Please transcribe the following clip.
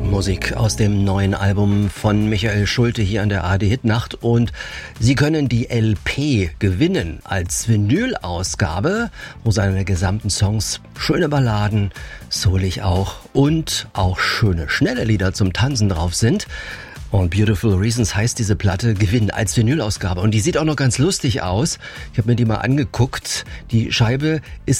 Musik aus dem neuen Album von Michael Schulte hier an der ARD Hitnacht und Sie können die LP gewinnen als Vinyl-Ausgabe, wo seine gesamten Songs, schöne Balladen, soulig auch und auch schöne, schnelle Lieder zum Tanzen drauf sind. Und Beautiful Reasons heißt diese Platte, gewinnen als Vinyl-Ausgabe. Und die sieht auch noch ganz lustig aus. Ich habe mir die mal angeguckt. Die Scheibe ist